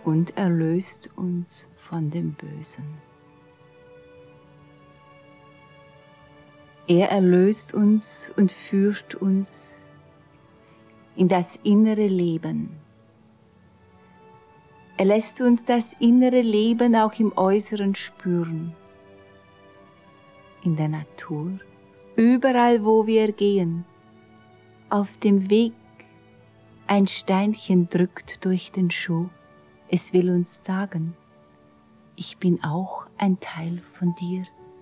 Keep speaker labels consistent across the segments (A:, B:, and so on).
A: und erlöst uns von dem Bösen. Er erlöst uns und führt uns in das innere Leben. Er lässt uns das innere Leben auch im Äußeren spüren. In der Natur, überall wo wir gehen, auf dem Weg, ein Steinchen drückt durch den Schuh. Es will uns sagen, ich bin auch ein Teil von dir.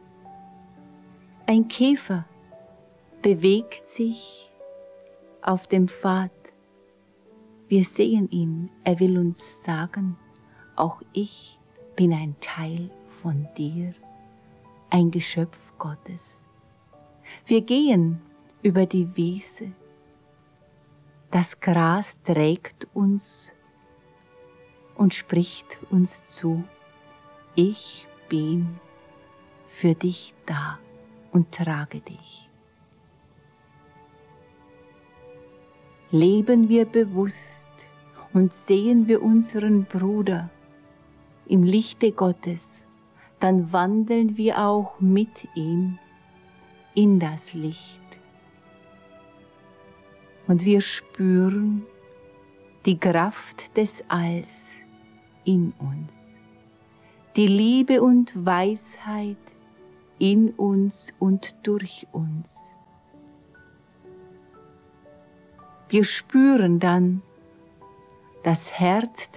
A: Ein Käfer bewegt sich auf dem Pfad. Wir sehen ihn, er will uns sagen, auch ich bin ein Teil von dir, ein Geschöpf Gottes. Wir gehen über die Wiese. Das Gras trägt uns und spricht uns zu, ich bin für dich da und trage dich. Leben wir bewusst und sehen wir unseren Bruder im Lichte Gottes, dann wandeln wir auch mit ihm in das Licht. Und wir spüren die Kraft des Alls in uns, die Liebe und Weisheit in uns und durch uns. Wir spüren dann das Herz